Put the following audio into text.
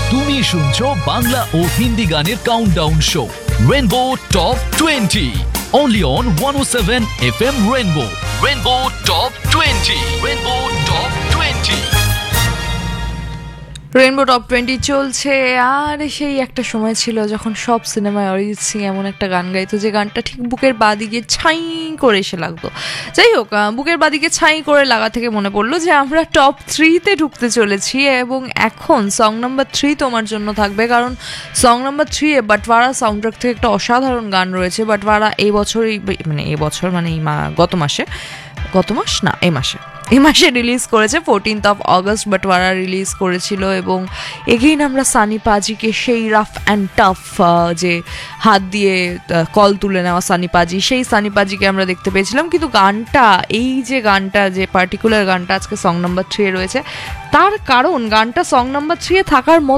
তুমি শুনছো বাংলা ও হিন্দি গানের countdown show rainbow top 20 only on 107 FM Rainbow. Rainbow Top 20. Rainbow Top 20. Rainbow top 20 চলছে। আর সেই একটা সময় ছিল যখন সব সিনেমায় অরিজিৎ সিং এমন একটা গান গাইতো যে গানটা ঠিক বুকের বাদিকে ছাই করে এসে লাগতো। যাই হোক, বুকের বাদিকে ছাই করে লাগা থেকে মনে পড়লো যে আমরা টপ 3-তে ঢুকতে চলেছি এবং এখন সং নাম্বার 3 তোমার জন্য থাকবে, কারণ সং নাম্বার 3-এ বাটওয়ারা সাউন্ডট্র্যাক থেকে একটা অসাধারণ গান রয়েছে। বাটওয়ারা এই মাসে রিলিজ করেছে 14th of August বাটওয়ারা রিলিজ করেছিল। এবং এগেইন আমরা সানি পাজিকে, সেই রাফ অ্যান্ড টাফ যে হাত দিয়ে কল তুলে নেওয়া সানি পাজি, সেই সানি পাজিকে আমরা দেখতে পেয়েছিলাম। কিন্তু গানটা যে পার্টিকুলার গানটা আজকে সং নাম্বার 3 রয়েছে, তার কারণ গানটা সং নাম্বার 3 থাকার